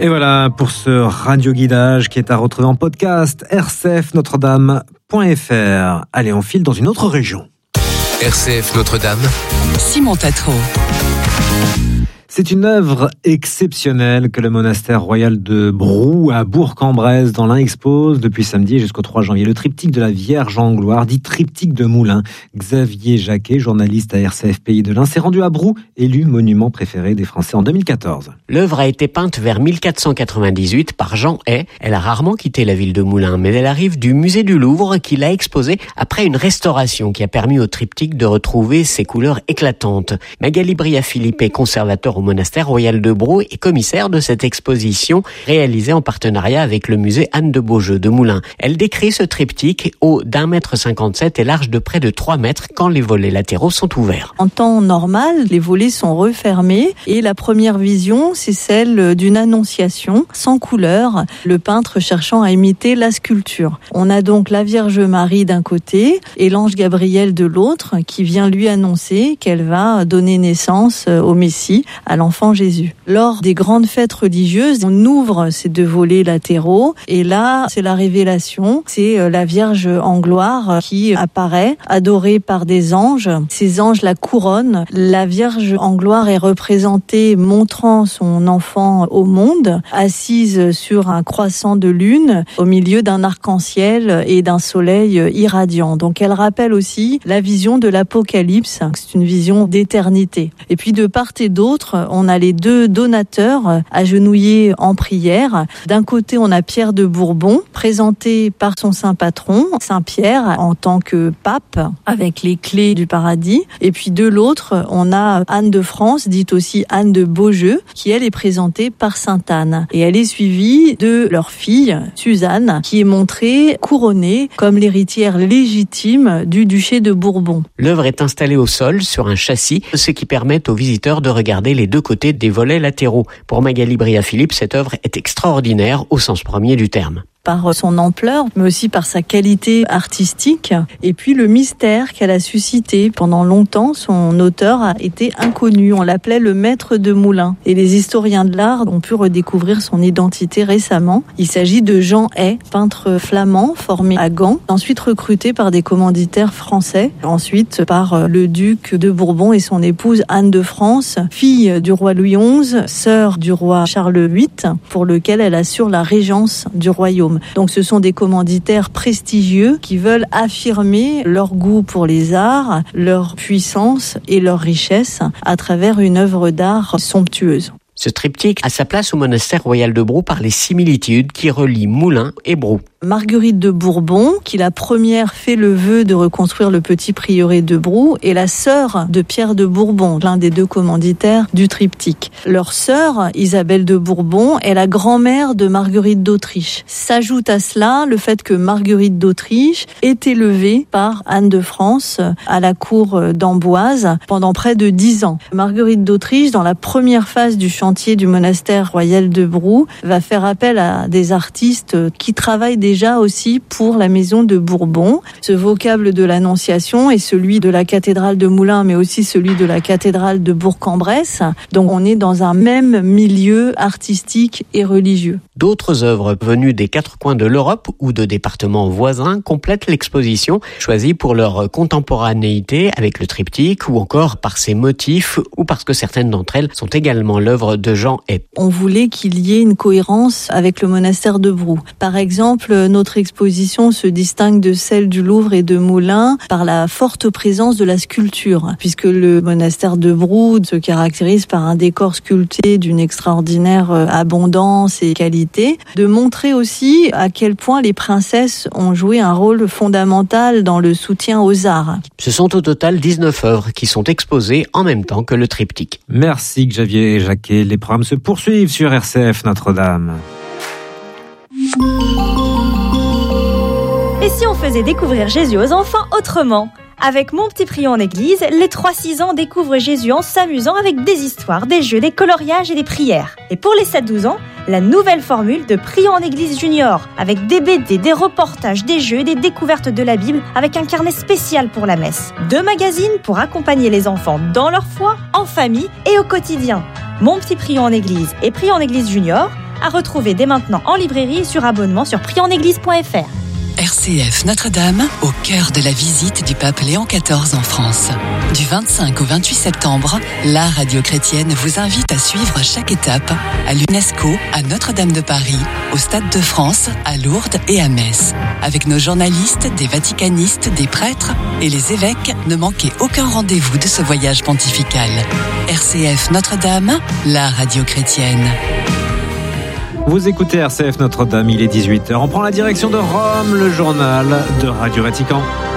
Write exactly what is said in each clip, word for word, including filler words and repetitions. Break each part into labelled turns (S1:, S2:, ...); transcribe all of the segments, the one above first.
S1: Et voilà pour ce radio-guidage qui est à retrouver en podcast r c f notre dame point f r. Allez, on file dans une autre région.
S2: R C F Notre-Dame,
S3: Simon Tatro.
S1: C'est une œuvre exceptionnelle que le monastère royal de Brou à Bourg-en-Bresse dans l'Ain expose depuis samedi jusqu'au trois janvier. Le triptyque de la Vierge en gloire, dit triptyque de Moulins. Xavier Jacquet, journaliste à R C F Pays de l'Ain, s'est rendu à Brou, élu monument préféré des Français en deux mille quatorze.
S4: L'œuvre a été peinte vers mille quatre cent quatre-vingt-dix-huit par Jean Hay. Elle a rarement quitté la ville de Moulins, mais elle arrive du musée du Louvre qui l'a exposée après une restauration qui a permis au triptyque de retrouver ses couleurs éclatantes. Magali Bria-Philippe est conservateur au monastère royal de Brou et commissaire de cette exposition réalisée en partenariat avec le musée Anne de Beaujeu de Moulins. Elle décrit ce triptyque haut d'un mètre cinquante-sept et large de près de trois mètres quand les volets latéraux sont ouverts.
S5: En temps normal, les volets sont refermés et la première vision, c'est celle d'une annonciation sans couleur, le peintre cherchant à imiter la sculpture. On a donc la Vierge Marie d'un côté et l'ange Gabriel de l'autre qui vient lui annoncer qu'elle va donner naissance au Messie, à l'enfant Jésus. Lors des grandes fêtes religieuses, on ouvre ces deux volets latéraux et là, c'est la révélation. C'est la Vierge en gloire qui apparaît, adorée par des anges. Ces anges la couronnent. La Vierge en gloire est représentée montrant son enfant au monde, assise sur un croissant de lune, au milieu d'un arc-en-ciel et d'un soleil irradiant. Donc elle rappelle aussi la vision de l'Apocalypse. C'est une vision d'éternité. Et puis de part et d'autre, on a les deux donateurs agenouillés en prière. D'un côté, on a Pierre de Bourbon, présenté par son saint patron, Saint Pierre, en tant que pape, avec les clés du paradis. Et puis de l'autre, on a Anne de France, dite aussi Anne de Beaujeu, qui elle est présentée par Sainte Anne. Et elle est suivie de leur fille, Suzanne, qui est montrée couronnée comme l'héritière légitime du duché de Bourbon.
S4: L'œuvre est installée au sol sur un châssis, ce qui permet aux visiteurs de regarder les deux côtés des volets latéraux. Pour Magali Bria-Philippe, cette œuvre est extraordinaire au sens premier du terme.
S5: Par son ampleur, mais aussi par sa qualité artistique, et puis le mystère qu'elle a suscité. Pendant longtemps, son auteur a été inconnu. On l'appelait le maître de Moulins. Et les historiens de l'art ont pu redécouvrir son identité récemment. Il s'agit de Jean Hay, peintre flamand formé à Gand, ensuite recruté par des commanditaires français, ensuite par le duc de Bourbon et son épouse Anne de France, fille du roi Louis onze, sœur du roi Charles huit, pour lequel elle assure la régence du royaume. Donc ce sont des commanditaires prestigieux qui veulent affirmer leur goût pour les arts, leur puissance et leur richesse à travers une œuvre d'art somptueuse.
S4: Ce triptyque a sa place au monastère royal de Brou par les similitudes qui relient Moulins et Brou.
S5: Marguerite de Bourbon, qui la première fait le vœu de reconstruire le petit prieuré de Brou, est la sœur de Pierre de Bourbon, l'un des deux commanditaires du triptyque. Leur sœur, Isabelle de Bourbon, est la grand-mère de Marguerite d'Autriche. S'ajoute à cela le fait que Marguerite d'Autriche est élevée par Anne de France à la cour d'Amboise pendant près de dix ans. Marguerite d'Autriche, dans la première phase du chantier du monastère royal de Brou, va faire appel à des artistes qui travaillent déjà déjà aussi pour la maison de Bourbon. Ce vocable de l'Annonciation est celui de la cathédrale de Moulins, mais aussi celui de la cathédrale de Bourg-en-Bresse. Donc on est dans un même milieu artistique et religieux.
S4: D'autres œuvres venues des quatre coins de l'Europe ou de départements voisins complètent l'exposition, choisie pour leur contemporanéité avec le triptyque ou encore par ses motifs ou parce que certaines d'entre elles sont également l'œuvre de Jean Hay.
S5: On voulait qu'il y ait une cohérence avec le monastère de Brou. Par exemple, notre exposition se distingue de celle du Louvre et de Moulins par la forte présence de la sculpture, puisque le monastère de Brou se caractérise par un décor sculpté d'une extraordinaire abondance et qualité, de montrer aussi à quel point les princesses ont joué un rôle fondamental dans le soutien aux arts.
S4: Ce sont au total dix-neuf œuvres qui sont exposées en même temps que le triptyque.
S1: Merci Xavier Jacquet. Les programmes se poursuivent sur R C F Notre-Dame.
S6: Et si on faisait découvrir Jésus aux enfants autrement ? Avec Mon Petit Prion en Église, les trois six ans découvrent Jésus en s'amusant avec des histoires, des jeux, des coloriages et des prières. Et pour les sept douze ans, la nouvelle formule de Prion en Église Junior, avec des B D, des reportages, des jeux et des découvertes de la Bible, avec un carnet spécial pour la messe. Deux magazines pour accompagner les enfants dans leur foi, en famille et au quotidien. Mon Petit Prion en Église et Prion en Église Junior, à retrouver dès maintenant en librairie et sur abonnement sur priez en église point f r.
S3: R C F Notre-Dame, au cœur de la visite du pape Léon quatorze en France. Du vingt-cinq au vingt-huit septembre, la radio chrétienne vous invite à suivre chaque étape à l'UNESCO, à Notre-Dame de Paris, au Stade de France, à Lourdes et à Metz. Avec nos journalistes, des vaticanistes, des prêtres et les évêques, ne manquez aucun rendez-vous de ce voyage pontifical. R C F Notre-Dame, la radio chrétienne.
S1: Vous écoutez R C F Notre-Dame, il est dix-huit heures. On prend la direction de Rome, le journal de Radio Vatican.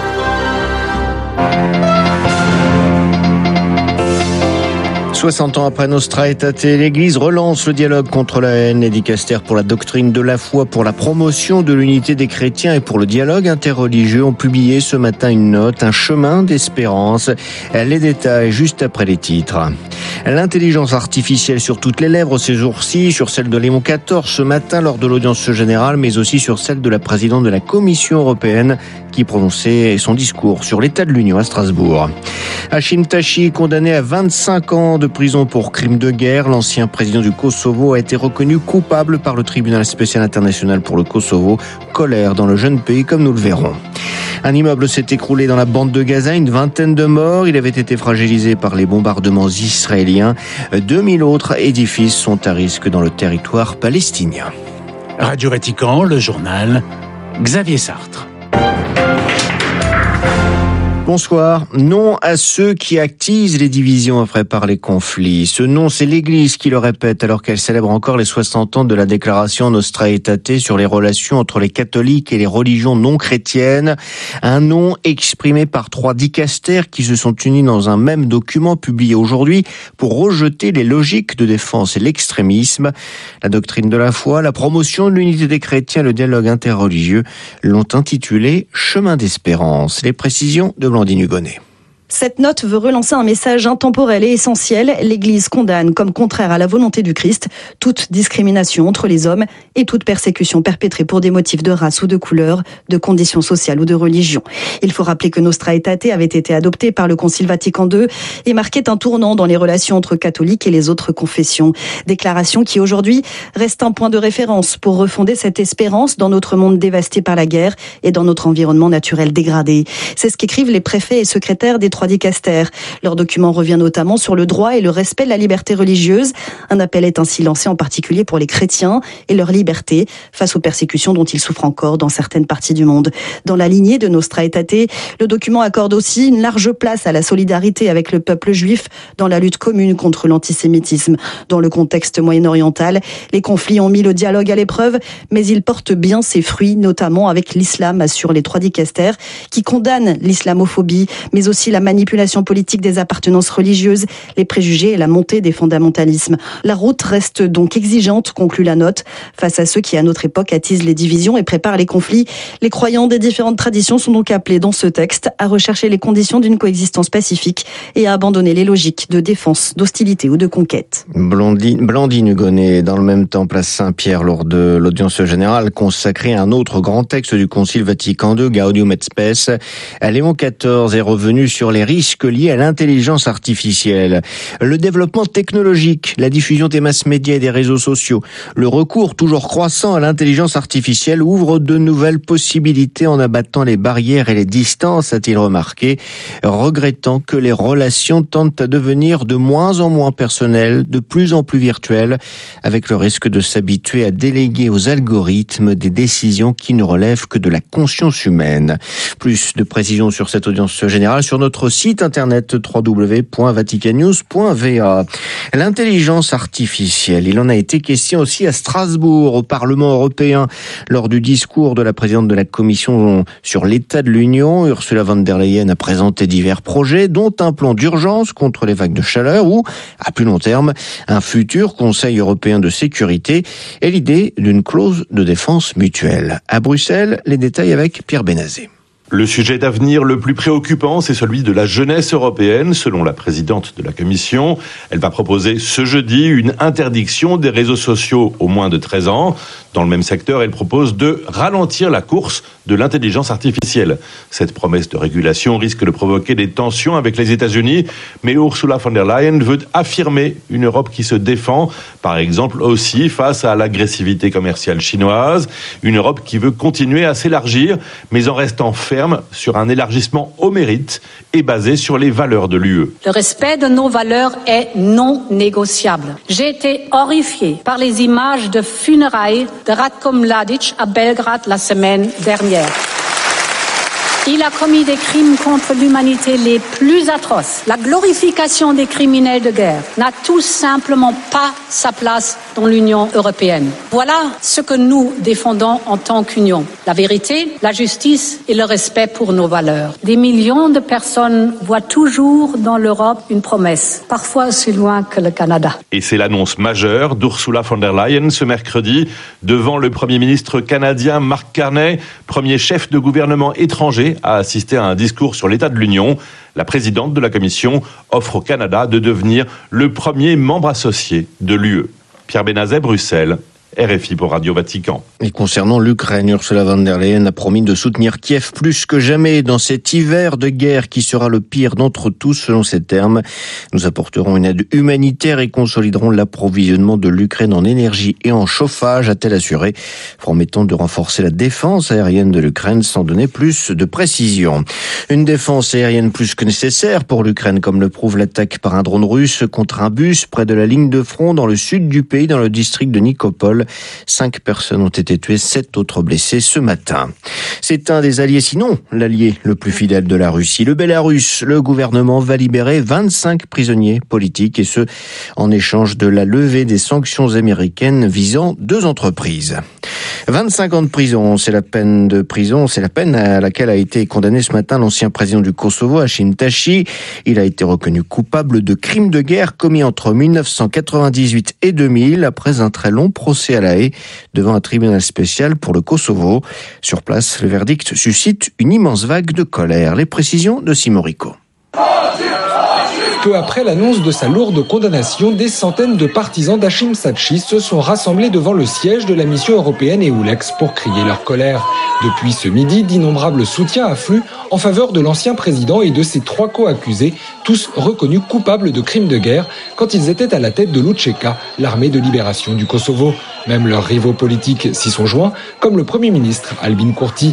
S7: soixante ans après Nostra Aetate, l'Église relance le dialogue contre la haine. Les dicastères pour la doctrine de la foi, pour la promotion de l'unité des chrétiens et pour le dialogue interreligieux ont publié ce matin une note, un chemin d'espérance. Les détails juste après les titres. L'intelligence artificielle sur toutes les lèvres ces jours-ci, sur celle de Léon quatorze ce matin lors de l'audience générale, mais aussi sur celle de la présidente de la Commission européenne qui prononçait son discours sur l'état de l'Union à Strasbourg. Hashim Thaçi, condamné à vingt-cinq ans de prison pour crime de guerre, l'ancien président du Kosovo a été reconnu coupable par le tribunal spécial international pour le Kosovo. Colère dans le jeune pays, comme nous le verrons. Un immeuble s'est écroulé dans la bande de Gaza, une vingtaine de morts. Il avait été fragilisé par les bombardements israéliens. deux mille autres édifices sont à risque dans le territoire palestinien.
S8: Radio Vatican, le journal, Xavier Sartre.
S7: Bonsoir. Non à ceux qui attisent les divisions et préparent les conflits. Ce non, c'est l'Église qui le répète alors qu'elle célèbre encore les soixante ans de la déclaration Nostra Aetate sur les relations entre les catholiques et les religions non chrétiennes. Un non exprimé par trois dicastères qui se sont unis dans un même document publié aujourd'hui pour rejeter les logiques de défense et l'extrémisme. La doctrine de la foi, la promotion de l'unité des chrétiens, le dialogue interreligieux l'ont intitulé Chemin d'espérance. Les précisions de Blandine Hugonnet.
S9: Cette note veut relancer un message intemporel et essentiel. L'Église condamne, comme contraire à la volonté du Christ, toute discrimination entre les hommes et toute persécution perpétrée pour des motifs de race ou de couleur, de conditions sociales ou de religion. Il faut rappeler que Nostra Aetate avait été adopté par le Concile Vatican deux et marquait un tournant dans les relations entre catholiques et les autres confessions. Déclaration qui aujourd'hui reste un point de référence pour refonder cette espérance dans notre monde dévasté par la guerre et dans notre environnement naturel dégradé. C'est ce qu'écrivent les préfets et secrétaires des trois dicastères. Leur document revient notamment sur le droit et le respect de la liberté religieuse. Un appel est ainsi lancé en particulier pour les chrétiens et leur liberté face aux persécutions dont ils souffrent encore dans certaines parties du monde. Dans la lignée de Nostra Aetate, le document accorde aussi une large place à la solidarité avec le peuple juif dans la lutte commune contre l'antisémitisme. Dans le contexte moyen-oriental, les conflits ont mis le dialogue à l'épreuve, mais ils portent bien ses fruits, notamment avec l'islam, assurent les trois dicastères, qui condamnent l'islamophobie, mais aussi la manipulation politique des appartenances religieuses, les préjugés et la montée des fondamentalismes. La route reste donc exigeante, conclut la note, face à ceux qui, à notre époque, attisent les divisions et préparent les conflits. Les croyants des différentes traditions sont donc appelés, dans ce texte, à rechercher les conditions d'une coexistence pacifique et à abandonner les logiques de défense, d'hostilité ou de conquête.
S7: Blandine, Blandine Hugonnet, dans le même temps, place Saint-Pierre, lors de l'audience générale consacrée à un autre grand texte du Concile Vatican deux, Gaudium et Spes. Léon quatorze est revenu sur les risques liés à l'intelligence artificielle, le développement technologique, la diffusion des mass médias et des réseaux sociaux, le recours toujours croissant à l'intelligence artificielle ouvre de nouvelles possibilités en abattant les barrières et les distances, a-t-il remarqué, regrettant que les relations tendent à devenir de moins en moins personnelles, de plus en plus virtuelles, avec le risque de s'habituer à déléguer aux algorithmes des décisions qui ne relèvent que de la conscience humaine. Plus de précisions sur cette audience générale sur notre site internet w w w point vatican news point v a. L'intelligence artificielle, il en a été question aussi à Strasbourg, au Parlement européen, lors du discours de la présidente de la Commission sur l'état de l'Union. Ursula von der Leyen a présenté divers projets, dont un plan d'urgence contre les vagues de chaleur ou, à plus long terme, un futur Conseil européen de sécurité et l'idée d'une clause de défense mutuelle. À Bruxelles, les détails avec Pierre Benazé.
S10: Le sujet d'avenir le plus préoccupant, c'est celui de la jeunesse européenne, selon la présidente de la Commission. Elle va proposer ce jeudi une interdiction des réseaux sociaux aux moins de treize ans. Dans le même secteur, elle propose de ralentir la course de l'intelligence artificielle. Cette promesse de régulation risque de provoquer des tensions avec les États-Unis, mais Ursula von der Leyen veut affirmer une Europe qui se défend, par exemple aussi face à l'agressivité commerciale chinoise. Une Europe qui veut continuer à s'élargir, mais en restant ferme sur un élargissement au mérite et basé sur les valeurs de l'U E.
S11: Le respect de nos valeurs est non négociable. J'ai été horrifiée par les images de funérailles de Ratko Mladic à Belgrade la semaine dernière. Il a commis des crimes contre l'humanité les plus atroces. La glorification des criminels de guerre n'a tout simplement pas sa place dans l'Union européenne. Voilà ce que nous défendons en tant qu'Union. La vérité, la justice et le respect pour nos valeurs. Des millions de personnes voient toujours dans l'Europe une promesse, parfois aussi loin que le Canada.
S10: Et c'est l'annonce majeure d'Ursula von der Leyen ce mercredi devant le Premier ministre canadien Mark Carney, premier chef de gouvernement étranger à assister à un discours sur l'état de l'Union. La présidente de la Commission offre au Canada de devenir le premier membre associé de l'U E. Pierre Benazet, Bruxelles. R F I pour Radio Vatican.
S7: Et concernant l'Ukraine, Ursula von der Leyen a promis de soutenir Kiev plus que jamais dans cet hiver de guerre qui sera le pire d'entre tous, selon ses termes. Nous apporterons une aide humanitaire et consoliderons l'approvisionnement de l'Ukraine en énergie et en chauffage, a-t-elle assuré, promettant de renforcer la défense aérienne de l'Ukraine sans donner plus de précision. Une défense aérienne plus que nécessaire pour l'Ukraine, comme le prouve l'attaque par un drone russe contre un bus près de la ligne de front dans le sud du pays, dans le district de Nikopol. Cinq personnes ont été tuées, sept autres blessées ce matin. C'est un des alliés, sinon l'allié le plus fidèle de la Russie. Le Bélarus, le gouvernement va libérer vingt-cinq prisonniers politiques, et ce, en échange de la levée des sanctions américaines visant deux entreprises. vingt-cinq ans de prison, c'est la peine de prison, c'est la peine à laquelle a été condamné ce matin l'ancien président du Kosovo, Hashim Thaçi. Il a été reconnu coupable de crimes de guerre commis entre mille neuf cent quatre-vingt-dix-huit et deux mille, après un très long procès à La Haye devant un tribunal spécial pour le Kosovo. Sur place, le verdict suscite une immense vague de colère. Les précisions de Simon Rico.
S12: Peu après l'annonce de sa lourde condamnation, des centaines de partisans d'Hashim Thaçi se sont rassemblés devant le siège de la mission européenne EULEX pour crier leur colère. Depuis ce midi, d'innombrables soutiens affluent en faveur de l'ancien président et de ses trois co-accusés, tous reconnus coupables de crimes de guerre quand ils étaient à la tête de l'U C K, l'armée de libération du Kosovo. Même leurs rivaux politiques s'y sont joints, comme le Premier ministre Albin Kurti.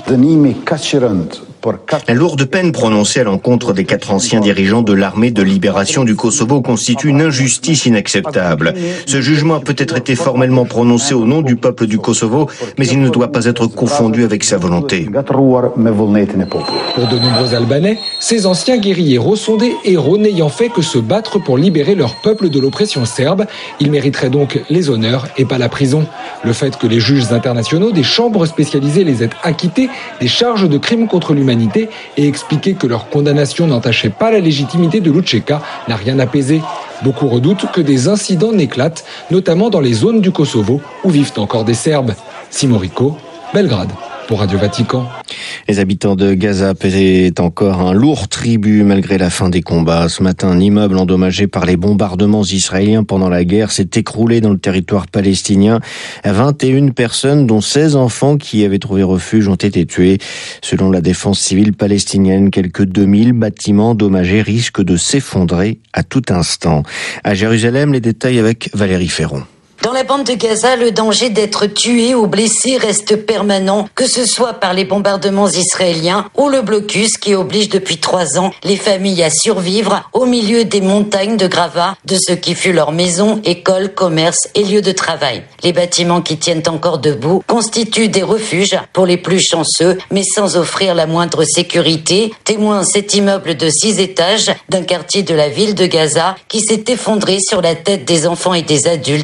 S7: La lourde peine prononcée à l'encontre des quatre anciens dirigeants de l'armée de libération du Kosovo constitue une injustice inacceptable. Ce jugement a peut-être été formellement prononcé au nom du peuple du Kosovo, mais il ne doit pas être confondu avec sa volonté.
S12: Pour de nombreux Albanais, ces anciens guérilleros sont des héros n'ayant fait que se battre pour libérer leur peuple de l'oppression serbe. Ils mériteraient donc les honneurs et pas la prison. Le fait que les juges internationaux des chambres spécialisées les aient acquittés des charges de crimes contre l'humanité et expliqué que leur condamnation n'entachait pas la légitimité de l'U C K n'a rien apaisé. Beaucoup redoutent que des incidents n'éclatent, notamment dans les zones du Kosovo où vivent encore des Serbes. Simon Rico, Belgrade, pour Radio Vatican.
S7: Les habitants de Gaza paient encore un lourd tribut malgré la fin des combats. Ce matin, un immeuble endommagé par les bombardements israéliens pendant la guerre s'est écroulé dans le territoire palestinien. vingt et une personnes, dont seize enfants qui avaient trouvé refuge, ont été tués. Selon la défense civile palestinienne, quelques deux mille bâtiments endommagés risquent de s'effondrer à tout instant. À Jérusalem, les détails avec Valérie Ferron.
S13: Dans la bande de Gaza, le danger d'être tué ou blessé reste permanent, que ce soit par les bombardements israéliens ou le blocus qui oblige depuis trois ans les familles à survivre au milieu des montagnes de gravats de ce qui fut leur maison, école, commerce et lieu de travail. Les bâtiments qui tiennent encore debout constituent des refuges pour les plus chanceux, mais sans offrir la moindre sécurité. Témoin cet immeuble de six étages d'un quartier de la ville de Gaza qui s'est effondré sur la tête des enfants et des adultes qui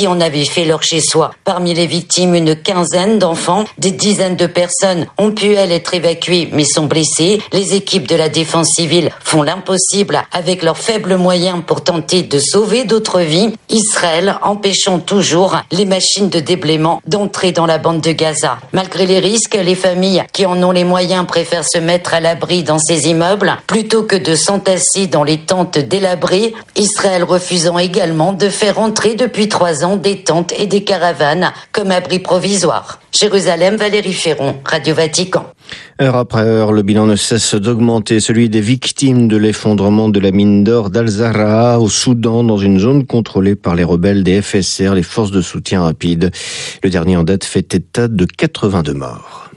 S13: qui en avaient fait leur chez-soi. Parmi les victimes, une quinzaine d'enfants. Des dizaines de personnes ont pu, elles, être évacuées, mais sont blessées. Les équipes de la défense civile font l'impossible avec leurs faibles moyens pour tenter de sauver d'autres vies. Israël empêchant toujours les machines de déblaiement d'entrer dans la bande de Gaza. Malgré les risques, les familles qui en ont les moyens préfèrent se mettre à l'abri dans ces immeubles plutôt que de s'entasser dans les tentes délabrées. Israël refusant également de faire entrer depuis trois ans des tentes et des caravanes comme abri provisoire. Jérusalem, Valérie Ferron, Radio Vatican.
S7: Heure après heure, le bilan ne cesse d'augmenter, celui des victimes de l'effondrement de la mine d'or d'Al-Zahra au Soudan, dans une zone contrôlée par les rebelles des F S R, les forces de soutien rapide. Le dernier en date fait état de quatre-vingt-deux morts.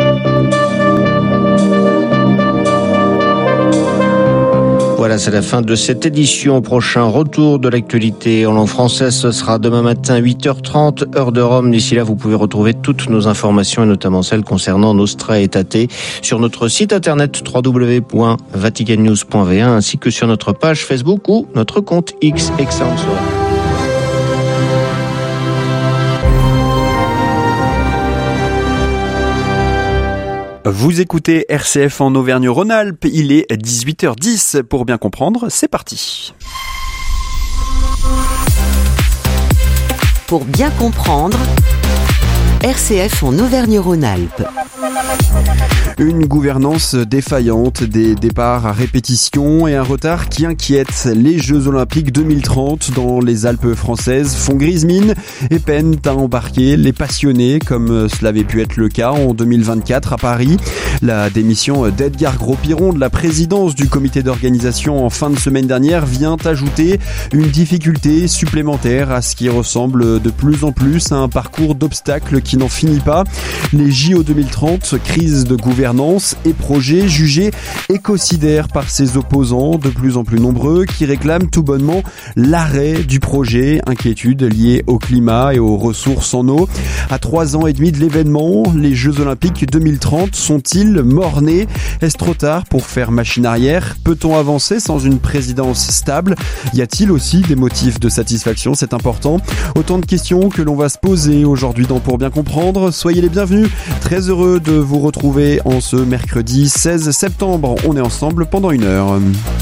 S7: Voilà, c'est la fin de cette édition. Prochain retour de l'actualité en langue française, ce sera demain matin huit heures trente, heure de Rome. D'ici là, vous pouvez retrouver toutes nos informations et notamment celles concernant Nostra Aetate sur notre site internet w w w point vatican news point v un ainsi que sur notre page Facebook ou notre compte X. Excellente soirée.
S14: Vous écoutez R C F en Auvergne-Rhône-Alpes, il est dix-huit heures dix. Pour bien comprendre, c'est parti.
S15: Pour bien comprendre, R C F en Auvergne-Rhône-Alpes.
S14: Une gouvernance défaillante, des départs à répétition et un retard qui inquiète. Les Jeux Olympiques deux mille trente dans les Alpes françaises font grise mine et peinent à embarquer les passionnés comme cela avait pu être le cas en deux mille vingt-quatre à Paris. La démission d'Edgar Gros-Piron de la présidence du comité d'organisation en fin de semaine dernière vient ajouter une difficulté supplémentaire à ce qui ressemble de plus en plus à un parcours d'obstacles qui n'en finit pas. Les J O deux mille trente, crise de gouvernance et projet jugés écocidaires par ses opposants de plus en plus nombreux qui réclament tout bonnement l'arrêt du projet. Inquiétude liée au climat et aux ressources en eau. À trois ans et demi de l'événement, les Jeux Olympiques deux mille trente sont-ils mort-nés ? Est-ce trop tard pour faire machine arrière ? Peut-on avancer sans une présidence stable ? Y a-t-il aussi des motifs de satisfaction ? C'est important. Autant de questions que l'on va se poser aujourd'hui dans Pour bien comprendre. Soyez les bienvenus. Très heureux de vous retrouver en ce mercredi seize septembre. On est ensemble pendant une heure.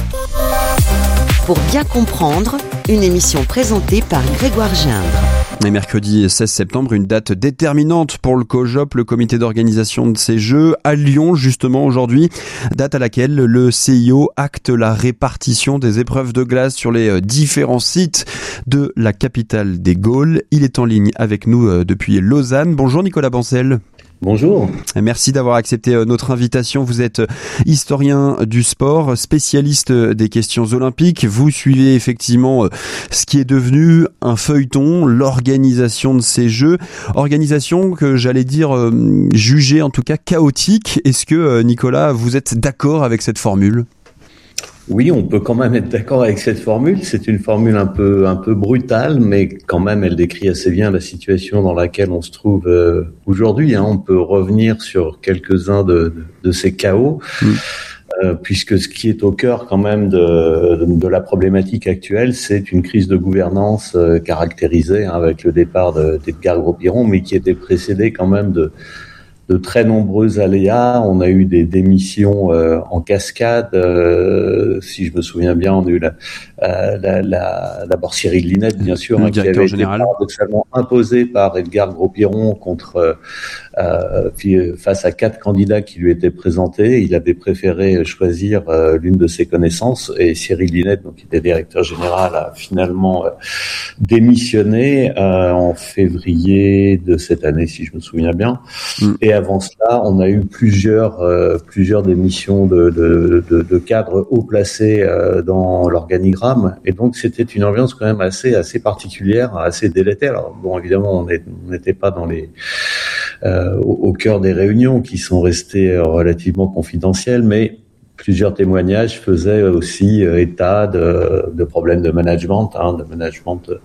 S15: Pour bien comprendre, une émission présentée par Grégoire Gindre.
S14: Et mercredi seize septembre, une date déterminante pour le COJOP, le comité d'organisation de ces Jeux, à Lyon justement aujourd'hui, date à laquelle le C I O acte la répartition des épreuves de glace sur les différents sites de la capitale des Gaules. Il est en ligne avec nous depuis Lausanne. Bonjour Nicolas Bancel.
S16: Bonjour.
S14: Merci d'avoir accepté notre invitation. Vous êtes historien du sport, spécialiste des questions olympiques. Vous suivez effectivement ce qui est devenu un feuilleton, l'organisation de ces Jeux. Organisation que j'allais dire jugée en tout cas chaotique. Est-ce que Nicolas, vous êtes d'accord avec cette formule ?
S16: Oui, on peut quand même être d'accord avec cette formule. C'est une formule un peu un peu brutale, mais quand même, elle décrit assez bien la situation dans laquelle on se trouve euh, aujourd'hui. Hein. On peut revenir sur quelques-uns de, de, de ces chaos, mmh. euh, puisque ce qui est au cœur quand même de, de, de la problématique actuelle, c'est une crise de gouvernance euh, caractérisée hein, avec le départ de, d'Edgar Gros-Piron, mais qui était précédée quand même de de très nombreux aléas. On a eu des démissions euh, en cascade. Euh, si je me souviens bien, on a eu la, euh, la, la, d'abord Cyril Linette, bien sûr, hein, qui avait été paradoxalement imposé par Edgar Gros-Piron contre euh, face à quatre candidats qui lui étaient présentés. Il avait préféré choisir euh, l'une de ses connaissances et Cyril Linette, donc qui était directeur général, a finalement euh, démissionné euh, en février de cette année, si je me souviens bien. Mm. Et avant cela, on a eu plusieurs euh, plusieurs démissions de, de, de, de cadres haut placés euh, dans l'organigramme, et donc c'était une ambiance quand même assez assez particulière, assez délétère. Alors bon, évidemment, on n'était pas dans les euh, au, au cœur des réunions qui sont restées relativement confidentielles, mais plusieurs témoignages faisaient aussi euh, état de, de problèmes de management, hein, de management euh,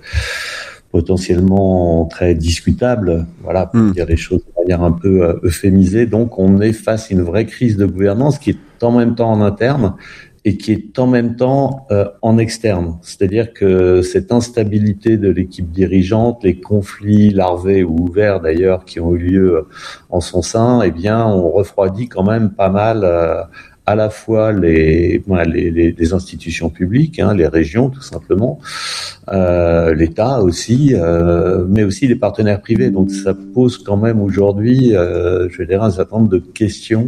S16: potentiellement très discutable, voilà, pour mmh. dire les choses de manière un peu euh, euphémisée. Donc, on est face à une vraie crise de gouvernance qui est en même temps en interne et qui est en même temps euh, en externe. C'est-à-dire que cette instabilité de l'équipe dirigeante, les conflits larvés ou ouverts d'ailleurs qui ont eu lieu en son sein, eh bien, on refroidit quand même pas mal euh, à la fois les, voilà, les, les, les institutions publiques, hein, les régions tout simplement, euh, l'État aussi, euh, mais aussi les partenaires privés. Donc ça pose quand même aujourd'hui, euh, je vais dire, un certain nombre de questions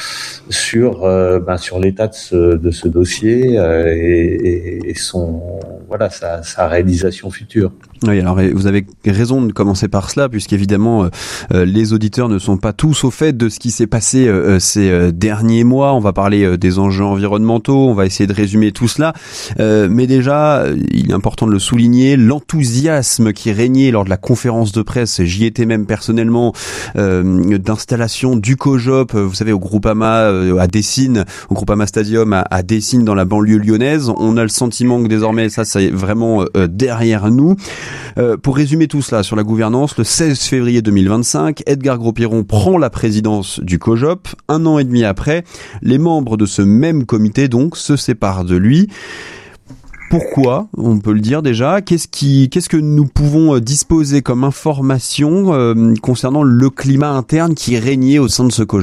S16: sur euh, ben, sur l'état de ce de ce dossier euh, et, et son voilà sa, sa réalisation future.
S14: Oui, alors vous avez raison de commencer par cela, puisqu'évidemment euh, les auditeurs ne sont pas tous au fait de ce qui s'est passé euh, ces euh, derniers mois. On va parler euh, des enjeux environnementaux, on va essayer de résumer tout cela. Euh, mais déjà, il est important de le souligner, l'enthousiasme qui régnait lors de la conférence de presse, j'y étais même personnellement, euh, d'installation du COJOP, vous savez, au Groupama euh, à Dessines, au Groupama Stadium à, à Dessines dans la banlieue lyonnaise. On a le sentiment que désormais ça, c'est vraiment euh, derrière nous. Euh, pour résumer tout cela sur la gouvernance, le seize février deux mille vingt-cinq, Edgar Gros-Piron prend la présidence du COJOP. Un an et demi après, les membres de ce même comité donc se séparent de lui. Pourquoi ? On peut le dire déjà. Qu'est-ce qui, qu'est-ce que nous pouvons disposer comme information euh, concernant le climat interne qui régnait au sein de ce COJOP ?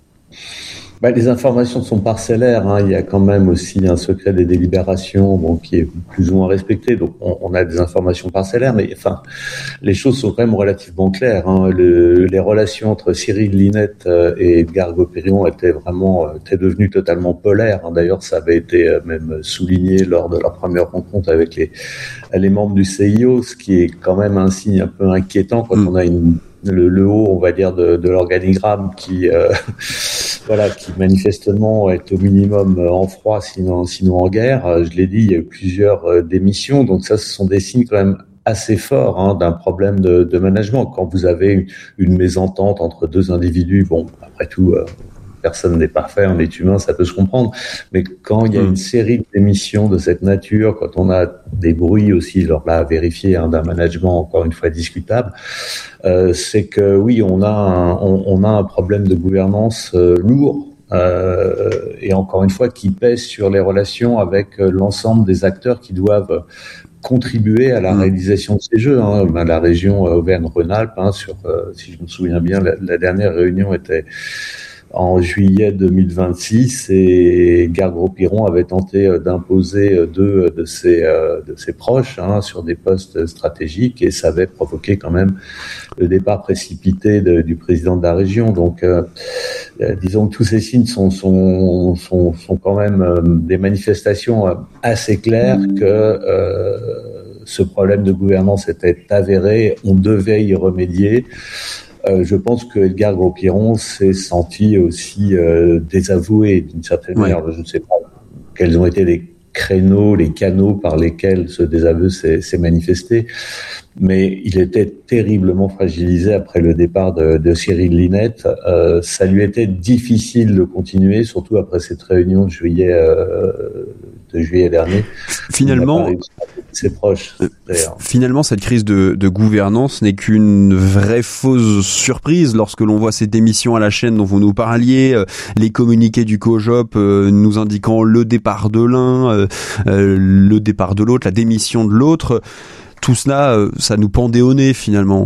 S16: Bah, les informations sont parcellaires, hein. Il y a quand même aussi un secret des délibérations, bon, qui est plus ou moins respecté. Donc, on, on a des informations parcellaires, mais enfin, les choses sont quand même relativement claires, hein. Le, les relations entre Cyril Linette et Edgar Gros-Piron étaient vraiment, étaient devenues totalement polaires, hein. D'ailleurs, ça avait été même souligné lors de leur première rencontre avec les, les membres du C I O, ce qui est quand même un signe un peu inquiétant quand mmh. on a une Le, le haut, on va dire, de, de l'organigramme qui, euh, voilà, qui manifestement est au minimum en froid, sinon, sinon en guerre. Je l'ai dit, il y a eu plusieurs euh, démissions, donc ça, ce sont des signes quand même assez forts, hein, d'un problème de, de management. Quand vous avez une, une mésentente entre deux individus, bon, après tout, euh, personne n'est parfait, on est humain, ça peut se comprendre. Mais quand il y a une série de démissions de cette nature, quand on a des bruits aussi, alors là, à vérifier, hein, d'un management encore une fois discutable, euh, c'est que oui, on a un, on, on a un problème de gouvernance euh, lourd. Euh, et encore une fois, qui pèse sur les relations avec euh, l'ensemble des acteurs qui doivent contribuer à la réalisation de ces jeux, hein. La région euh, Auvergne-Rhône-Alpes, hein, sur, euh, si je me souviens bien, la, la dernière réunion était en juillet deux mille vingt-six, et Edgar Gros-Piron avait tenté d'imposer deux de ses, de ses proches, hein, sur des postes stratégiques, et ça avait provoqué quand même le départ précipité de, du président de la région. Donc, euh, disons que tous ces signes sont, sont, sont, sont quand même des manifestations assez claires que euh, ce problème de gouvernance était avéré, on devait y remédier. Euh, je pense que Edgar Gros-Piron s'est senti aussi euh, désavoué d'une certaine ouais. manière. Je ne sais pas quels ont été les créneaux, les canaux par lesquels ce désaveu s'est, s'est manifesté, mais il était terriblement fragilisé après le départ de, de Cyril Linette. Euh, ça lui était difficile de continuer, surtout après cette réunion de juillet, euh, de juillet dernier.
S14: Finalement,
S16: ses proches.
S14: Finalement, cette crise de, de gouvernance n'est qu'une vraie fausse surprise lorsque l'on voit ces démissions à la chaîne dont vous nous parliez, euh, les communiqués du COJOP euh, nous indiquant le départ de l'un, euh, euh, le départ de l'autre, la démission de l'autre. Tout cela, euh, ça nous pendait au nez finalement.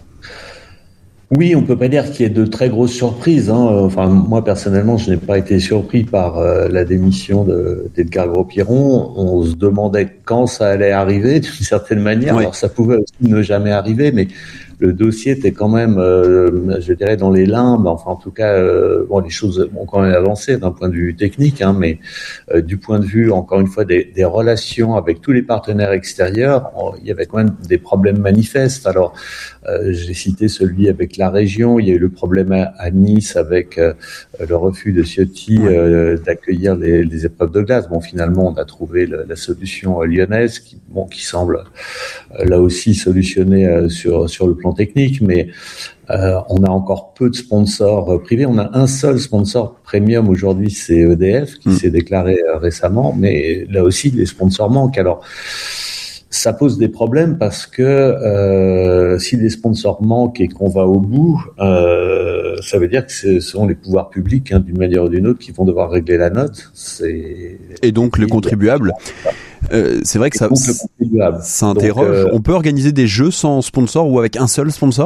S16: Oui, on peut pas dire qu'il y ait de très grosses surprises, hein. Enfin, moi personnellement, je n'ai pas été surpris par euh, la démission de, d'Edgar Gros-Piron. On se demandait quand ça allait arriver, d'une certaine manière. Oui. Alors, ça pouvait aussi ne jamais arriver, mais le dossier était quand même, euh, je dirais, dans les limbes. Enfin, en tout cas, euh, bon, les choses ont quand même avancé d'un point de vue technique, hein, mais euh, du point de vue, encore une fois, des, des relations avec tous les partenaires extérieurs, on, il y avait quand même des problèmes manifestes. Alors, euh, j'ai cité celui avec la région. Il y a eu le problème à, à Nice avec euh, le refus de Ciotti euh, d'accueillir les, les épreuves de glace. Bon, finalement, on a trouvé le, la solution lyonnaise, qui, bon, qui semble euh, là aussi solutionnée euh, sur sur le plan technique, mais euh, on a encore peu de sponsors euh, privés. On a un seul sponsor premium aujourd'hui, c'est E D F, qui mmh. s'est déclaré euh, récemment, mais là aussi, les sponsors manquent. Alors, ça pose des problèmes parce que euh, si les sponsors manquent et qu'on va au bout, euh, euh, ça veut dire que ce sont les pouvoirs publics, hein, d'une manière ou d'une autre, qui vont devoir régler la note. C'est...
S14: Et donc le contribuable. Euh, c'est vrai que ça, ça interroge. Donc, euh, on peut organiser des jeux sans sponsor ou avec un seul sponsor ?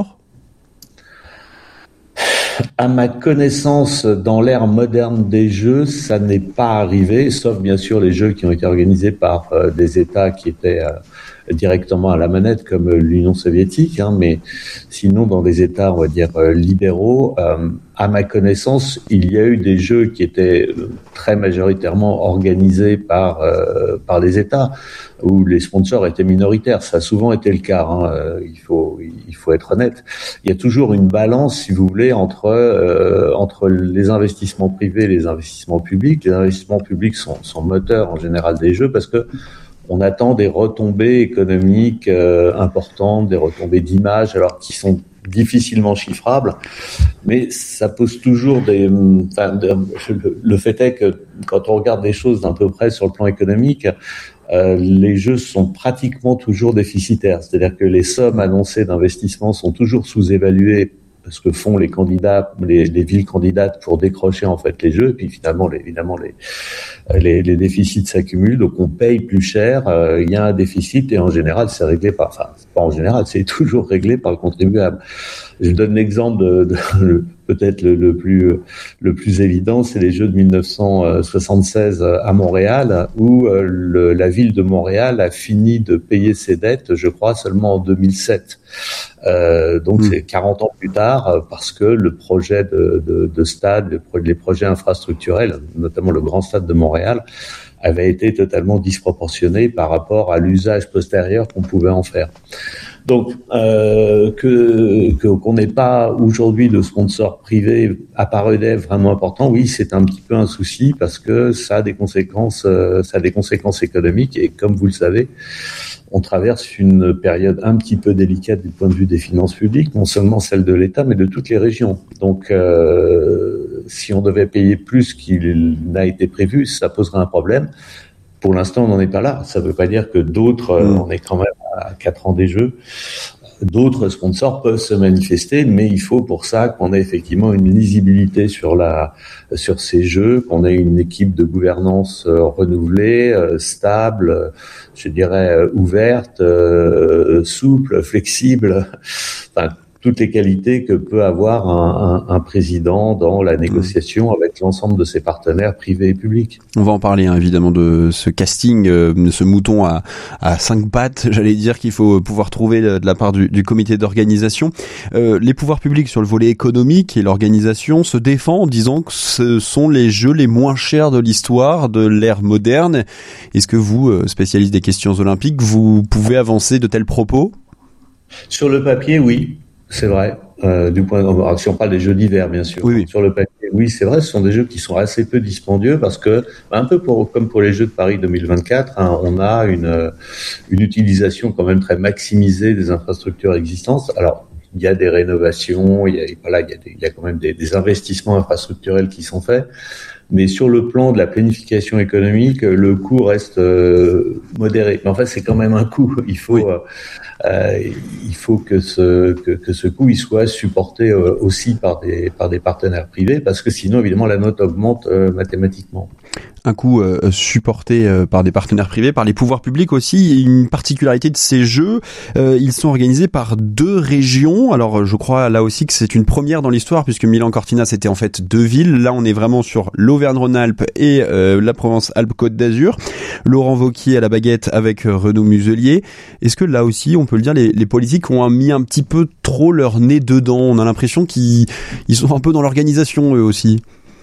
S16: À ma connaissance, dans l'ère moderne des jeux, ça n'est pas arrivé, sauf bien sûr les jeux qui ont été organisés par euh, des États qui étaient euh, directement à la manette, comme l'Union soviétique, hein, mais sinon dans des États, on va dire, euh, libéraux, euh, à ma connaissance, il y a eu des jeux qui étaient très majoritairement organisés par euh, par les États, où les sponsors étaient minoritaires. Ça a souvent été le cas, hein, euh, il faut il faut être honnête. Il y a toujours une balance, si vous voulez, entre euh, entre les investissements privés et les investissements publics. Les investissements publics sont, sont moteurs en général des jeux parce que on attend des retombées économiques euh, importantes, des retombées d'image, alors qui sont difficilement chiffrables, mais ça pose toujours des. Enfin, de, le, le fait est que quand on regarde les choses d'un peu près sur le plan économique, euh, les jeux sont pratiquement toujours déficitaires. C'est-à-dire que les sommes annoncées d'investissement sont toujours sous-évaluées. Ce que font les candidats, les, les villes candidates pour décrocher en fait les jeux, et puis finalement, les, évidemment, les, les, les déficits s'accumulent, donc on paye plus cher. Euh, il y a un déficit et en général, c'est réglé par, enfin, c'est pas en général, c'est toujours réglé par le contribuable. Je donne l'exemple de, de, de peut-être le, le plus le plus évident, c'est les Jeux de mille neuf cent soixante-seize à Montréal, où euh, le, la ville de Montréal a fini de payer ses dettes, je crois, seulement en deux mille sept. Euh, donc mmh. c'est quarante ans plus tard, parce que le projet de, de, de stade, les, les projets infrastructurels, notamment le grand stade de Montréal, avait été totalement disproportionné par rapport à l'usage postérieur qu'on pouvait en faire. Donc, euh, que, que qu'on n'ait pas aujourd'hui de sponsors privés à part E D F vraiment important, oui, c'est un petit peu un souci parce que ça a des conséquences, euh, ça a des conséquences économiques et comme vous le savez, on traverse une période un petit peu délicate du point de vue des finances publiques, non seulement celle de l'État, mais de toutes les régions. Donc, euh, si on devait payer plus qu'il n'a été prévu, ça poserait un problème. Pour l'instant, on n'en est pas là. Ça ne veut pas dire que d'autres, mmh. on est quand même à quatre ans des Jeux, d'autres sponsors peuvent se manifester, mais il faut pour ça qu'on ait effectivement une lisibilité sur la sur ces Jeux, qu'on ait une équipe de gouvernance euh, renouvelée, euh, stable, euh, je dirais euh, ouverte, euh, souple, flexible. Enfin, toutes les qualités que peut avoir un, un, un président dans la négociation avec l'ensemble de ses partenaires privés et publics.
S14: On va en parler hein, évidemment de ce casting, euh, de ce mouton à, à cinq pattes, j'allais dire qu'il faut pouvoir trouver de la part du, du comité d'organisation. Euh, les pouvoirs publics sur le volet économique et l'organisation se défendent en disant que ce sont les jeux les moins chers de l'histoire de l'ère moderne. Est-ce que vous, spécialiste des questions olympiques, vous pouvez avancer de tels propos ?
S16: Sur le papier, oui. C'est vrai. Euh, du point, alors, si on parle des jeux d'hiver, bien sûr.
S14: Oui, oui.
S16: Sur le papier, oui, c'est vrai. Ce sont des jeux qui sont assez peu dispendieux parce que, un peu pour, comme pour les Jeux de Paris deux mille vingt-quatre, hein, on a une une utilisation quand même très maximisée des infrastructures existantes. Alors, il y a des rénovations, il y a voilà, il y a, des, il y a quand même des, des investissements infrastructurels qui sont faits. Mais sur le plan de la planification économique, le coût reste euh, modéré. Mais en fait, c'est quand même un coût. Il faut, oui. euh, euh, il faut que ce que, que ce coût il soit supporté euh, aussi par des par des partenaires privés, parce que sinon, évidemment, la note augmente euh, mathématiquement.
S14: Un coût euh, supporté euh, par des partenaires privés, par les pouvoirs publics aussi. Une particularité de ces jeux, euh, ils sont organisés par deux régions. Alors, je crois là aussi que c'est une première dans l'histoire, puisque Milan-Cortina, c'était en fait deux villes. Là, on est vraiment sur l'Auvergne-Rhône-Alpes et euh, la Provence-Alpes-Côte d'Azur. Laurent Wauquiez à la baguette avec euh, Renaud Muselier. Est-ce que là aussi, on peut le dire, les, les politiques ont mis un petit peu trop leur nez dedans? On a l'impression qu'ils ils sont un peu dans l'organisation, eux aussi.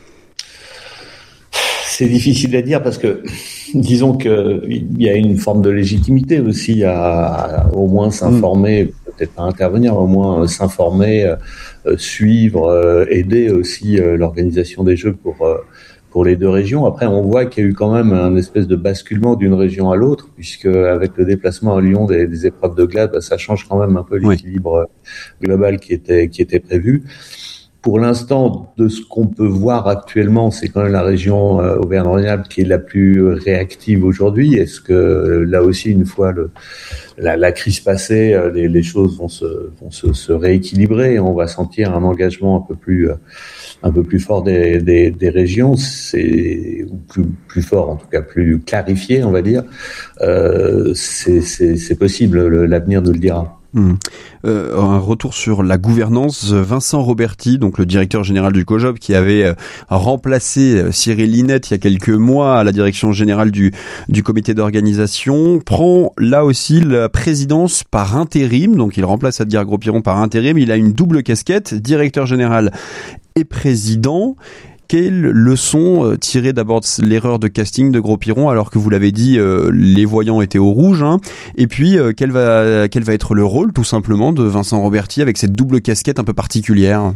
S16: C'est difficile à dire parce que, disons que il y a une forme de légitimité aussi à, à au moins s'informer, mmh. peut-être pas intervenir, au moins s'informer, euh, suivre, euh, aider aussi euh, l'organisation des Jeux pour euh, pour les deux régions. Après, on voit qu'il y a eu quand même un espèce de basculement d'une région à l'autre, puisque avec le déplacement à Lyon des, des épreuves de glace, bah, ça change quand même un peu l'équilibre oui. global qui était qui était prévu. pour l'instant, de ce qu'on peut voir actuellement, c'est quand même la région euh, Auvergne-Rhône-Alpes qui est la plus réactive aujourd'hui. Est-ce que là aussi, une fois le, la, la crise passée, les, les choses vont se, vont se, se rééquilibrer et on va sentir un engagement un peu plus, un peu plus fort des, des, des régions, c'est ou plus, plus fort, en tout cas plus clarifié, on va dire. Euh, c'est, c'est, c'est possible. L'avenir nous le dira.
S14: Mmh. Euh, un retour sur la gouvernance. Vincent Roberti, donc le directeur général du COJOP, qui avait euh, remplacé Cyril Linette il y a quelques mois à la direction générale du, du comité d'organisation, prend là aussi la présidence par intérim. Donc il remplace Adguerre Gros-Piron par intérim. Il a une double casquette, directeur général et président. Quelles leçons tirer d'abord de l'erreur de casting de Gros-Piron, alors que vous l'avez dit, euh, les voyants étaient au rouge, hein, et puis euh, quel va quel va être le rôle tout simplement de Vincent Roberti avec cette double casquette un peu particulière?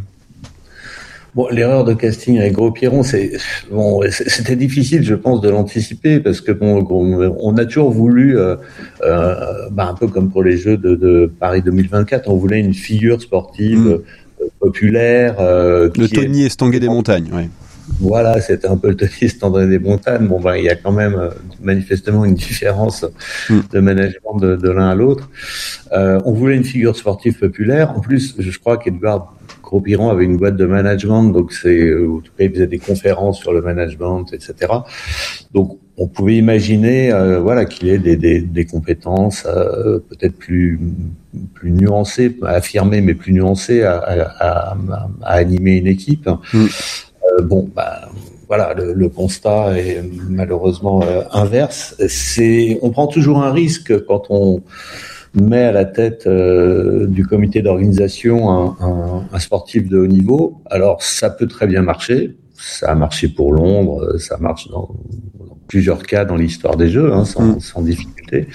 S16: Bon, l'erreur de casting avec Gros-Piron, c'est bon, c'était difficile, je pense, de l'anticiper parce que bon, on a toujours voulu, euh, euh, bah, un peu comme pour les Jeux de, de Paris deux mille vingt-quatre, on voulait une figure sportive mmh. populaire. Euh,
S14: le Tony est... Estanguet des montagnes, oui.
S16: Voilà, c'était un peu le Tony Estanguet des montagnes. Bon, ben, il y a quand même euh, manifestement une différence mm. de management de, de l'un à l'autre. Euh, on voulait une figure sportive populaire. En plus, je crois qu'Edouard Gros-Piron avait une boîte de management, donc c'est, en tout cas, il faisait des conférences sur le management, et cetera. Donc, on pouvait imaginer, euh, voilà, qu'il y ait des, des, des compétences euh, peut-être plus plus nuancées, affirmées, mais plus nuancées à, à, à, à animer une équipe. Mm. Euh, bon, bah, voilà, le, le constat est malheureusement euh, inverse. C'est, on prend toujours un risque quand on met à la tête euh, du comité d'organisation un, un, un sportif de haut niveau. Alors, ça peut très bien marcher. Ça a marché pour Londres, ça marche dans, dans plusieurs cas dans l'histoire des Jeux, hein, sans, mmh. sans difficulté.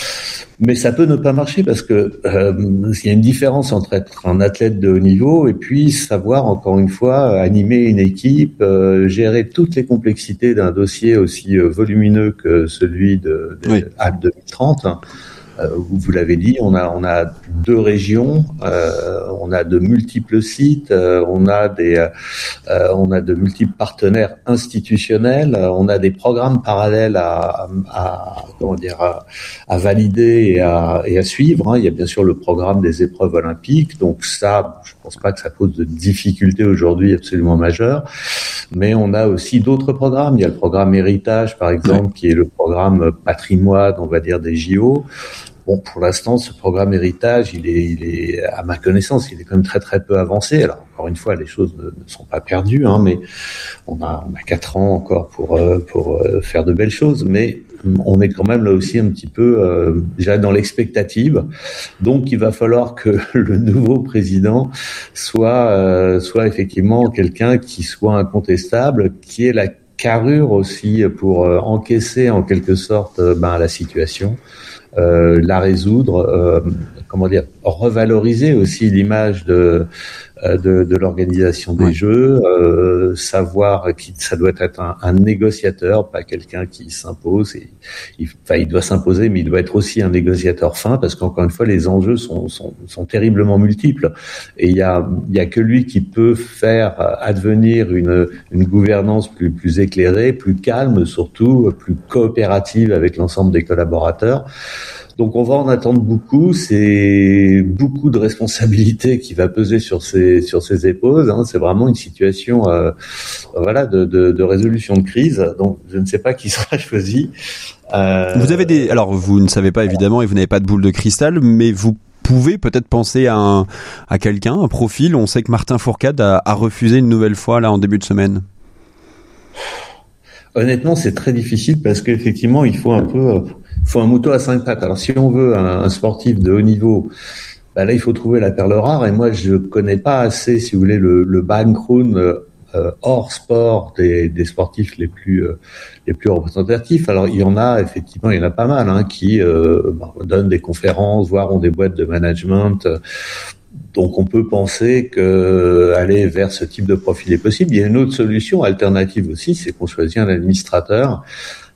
S16: Mais ça peut ne pas marcher parce que euh, il y a une différence entre être un athlète de haut niveau et puis savoir, encore une fois, animer une équipe, euh, gérer toutes les complexités d'un dossier aussi euh, volumineux que celui de, de oui. Alpes deux mille trente. Hein. Euh, vous l'avez dit, on a on a deux régions, euh, on a de multiples sites, euh, on a des euh, on a de multiples partenaires institutionnels, euh, on a des programmes parallèles à, à comment dire à, à valider et à, et à suivre. Hein. Il y a bien sûr le programme des épreuves olympiques, donc ça, je pense pas que ça pose de difficultés aujourd'hui absolument majeures. Mais on a aussi d'autres programmes. Il y a le programme Héritage, par exemple, qui est le programme patrimoine, on va dire, des J O. Bon, pour l'instant, ce programme Héritage, il est, il est, à ma connaissance, il est quand même très très peu avancé. Alors, encore une fois, les choses ne, ne sont pas perdues, hein, mais on a, on a quatre ans encore pour euh, pour euh, faire de belles choses. Mais on est quand même là aussi un petit peu euh, déjà dans l'expectative. Donc, il va falloir que le nouveau président soit euh, soit effectivement quelqu'un qui soit incontestable, qui ait la carrure aussi pour euh, encaisser en quelque sorte euh, ben, la situation. Euh, la résoudre, euh, comment dire, revaloriser aussi l'image de de, de l'organisation des ouais. Jeux, euh, savoir que ça doit être un, un négociateur, pas quelqu'un qui s'impose. Et, il, enfin, il doit s'imposer, mais il doit être aussi un négociateur fin, parce qu'encore une fois, les enjeux sont, sont, sont terriblement multiples. Et il y a, il y a que lui qui peut faire advenir une, une gouvernance plus, plus éclairée, plus calme, surtout plus coopérative avec l'ensemble des collaborateurs. Donc on va en attendre beaucoup, c'est beaucoup de responsabilités qui va peser sur ses sur ses épaules. Hein. C'est vraiment une situation, euh, voilà, de, de, de résolution de crise. Donc je ne sais pas qui sera choisi.
S14: Euh... Vous avez des, alors vous ne savez pas évidemment et vous n'avez pas de boule de cristal, mais vous pouvez peut-être penser à un à quelqu'un, un profil. On sait que Martin Fourcade a, a refusé une nouvelle fois là en début de semaine.
S16: Honnêtement, c'est très difficile parce qu'effectivement, il faut un peu, il faut un mouton à cinq pattes. Alors, si on veut un, un sportif de haut niveau, bah là, il faut trouver la perle rare. Et moi, je connais pas assez, si vous voulez, le, le background euh, hors sport des, des sportifs les plus, euh, les plus représentatifs. Alors, il y en a effectivement, il y en a pas mal hein, qui euh, bah, donnent des conférences, voire ont des boîtes de management. Donc on peut penser que aller vers ce type de profil est possible. Il y a une autre solution alternative aussi, c'est qu'on choisit un administrateur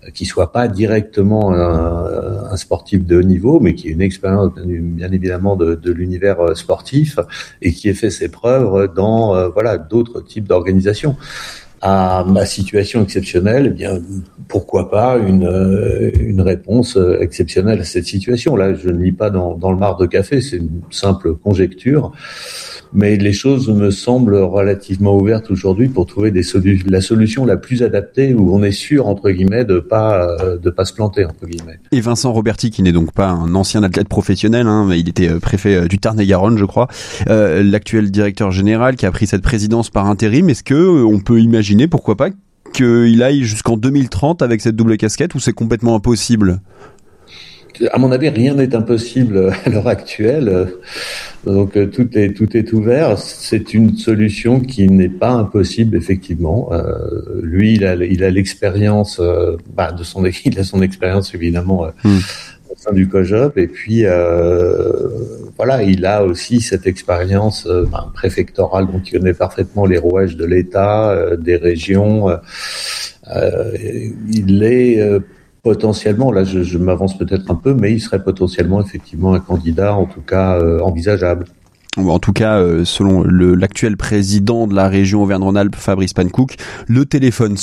S16: qui soit pas directement un, un sportif de haut niveau, mais qui ait une expérience bien évidemment de, de l'univers sportif et qui ait fait ses preuves dans euh, voilà d'autres types d'organisations. À ma situation exceptionnelle, eh bien pourquoi pas une euh, une réponse exceptionnelle à cette situation. Là, je ne lis pas dans, dans le marc de café, c'est une simple conjecture. Mais les choses me semblent relativement ouvertes aujourd'hui pour trouver des solu- la solution la plus adaptée où on est sûr, entre guillemets, de pas, euh, de pas se planter, entre guillemets.
S14: Et Vincent Roberti, qui n'est donc pas un ancien athlète professionnel, hein, mais il était préfet du Tarn-et-Garonne, je crois, euh, l'actuel directeur général qui a pris cette présidence par intérim, est-ce que on peut imaginer, pourquoi pas, qu'il aille jusqu'en deux mille trente avec cette double casquette ou c'est complètement impossible ?
S16: À mon avis, rien n'est impossible à l'heure actuelle. Donc tout est tout est ouvert. C'est une solution qui n'est pas impossible effectivement. Euh, lui, il a il a l'expérience euh, bah, de son il a son expérience évidemment euh, mm. au sein du COJOP et puis euh, voilà, il a aussi cette expérience euh, bah, préfectorale, donc il connaît parfaitement les rouages de l'État, euh, des régions. Euh, il est euh, potentiellement, là je, je m'avance peut-être un peu, mais il serait potentiellement effectivement un candidat, en tout cas euh, envisageable.
S14: En tout cas, euh, selon le, l'actuel président de la région Auvergne-Rhône-Alpes, Fabrice Pankouk, le téléphone